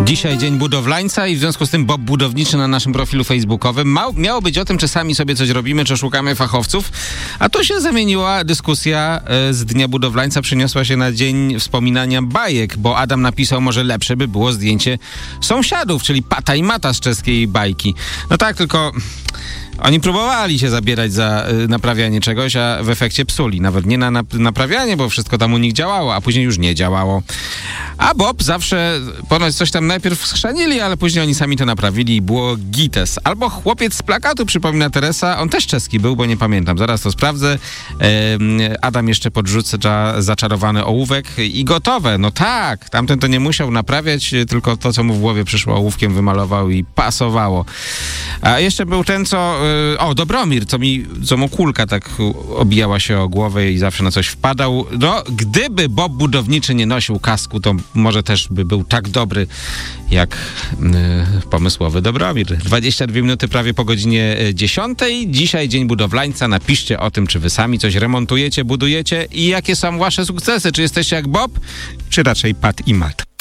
Dzisiaj Dzień Budowlańca i w związku z tym Bob Budowniczy na naszym profilu facebookowym. Miało być o tym, czy sami sobie coś robimy, czy szukamy fachowców, a tu się zamieniła dyskusja z Dnia Budowlańca, przyniosła się na dzień wspominania bajek, bo Adam napisał, może lepsze by było zdjęcie sąsiadów, czyli Pata i Mata z czeskiej bajki. No tak, tylko oni próbowali się zabierać za naprawianie czegoś, a w efekcie psuli. Nawet nie na naprawianie, bo wszystko tam u nich działało, a później już nie działało. A Bob zawsze ponoć coś tam najpierw schrzanili, ale później oni sami to naprawili i było gites. Albo Chłopiec z plakatu, przypomina Teresa. On też czeski był, bo nie pamiętam. Zaraz to sprawdzę. Adam jeszcze podrzuca zaczarowany ołówek i gotowe. No tak, tamten to nie musiał naprawiać, tylko to, co mu w głowie przyszło, ołówkiem wymalował i pasowało. A jeszcze był ten, Dobromir, co mu kulka tak obijała się o głowę i zawsze na coś wpadał. No, gdyby Bob Budowniczy nie nosił kasku, to może też by był tak dobry jak pomysłowy Dobromir. 22 minuty prawie po godzinie 10. Dzisiaj Dzień Budowlańca. Napiszcie o tym, czy wy sami coś remontujecie, budujecie i jakie są wasze sukcesy. Czy jesteście jak Bob, czy raczej Pat i Mat.